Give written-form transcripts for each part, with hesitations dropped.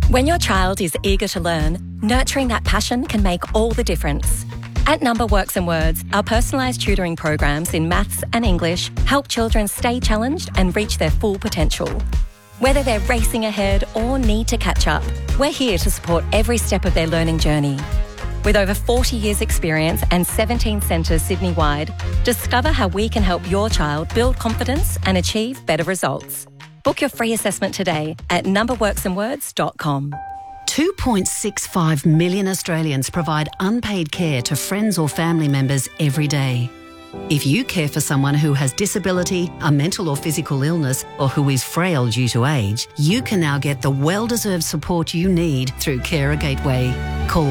When your child is eager to learn, nurturing that passion can make all the difference. At Number Works and Words, our personalised tutoring programs in maths and English help children stay challenged and reach their full potential. Whether they're racing ahead or need to catch up, we're here to support every step of their learning journey. With over 40 years' experience and 17 centres Sydney-wide, discover how we can help your child build confidence and achieve better results. Book your free assessment today at numberworksandwords.com. 2.65 million Australians provide unpaid care to friends or family members every day. If you care for someone who has disability, a mental or physical illness, or who is frail due to age, you can now get the well-deserved support you need through Carer Gateway. Call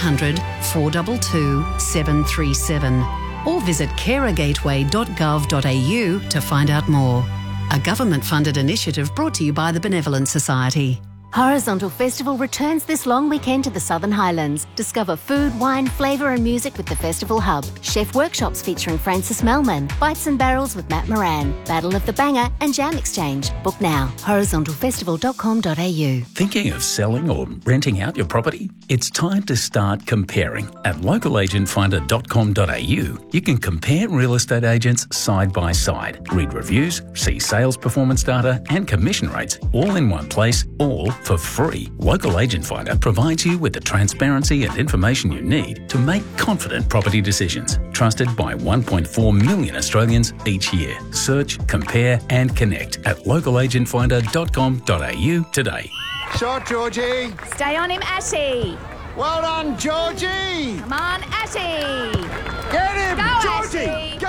1-800-422-737 or visit carergateway.gov.au to find out more. A government-funded initiative brought to you by the Benevolent Society. Horizontal Festival returns this long weekend to the Southern Highlands. Discover food, wine, flavour and music with the Festival Hub. Chef workshops featuring Francis Melman. Bites and Barrels with Matt Moran. Battle of the Banger and Jam Exchange. Book now. horizontalfestival.com.au. Thinking of selling or renting out your property? It's time to start comparing. At localagentfinder.com.au, you can compare real estate agents side by side. Read reviews, see sales performance data and commission rates all in one place, all for free. Local Agent Finder provides you with the transparency and information you need to make confident property decisions. Trusted by 1.4 million Australians each year. Search, compare and connect at localagentfinder.com.au today. Shot, Georgie. Stay on him, Ashy. Well done, Georgie. Come on, Ashy. Get him, Go, Georgie. Ashley. Go.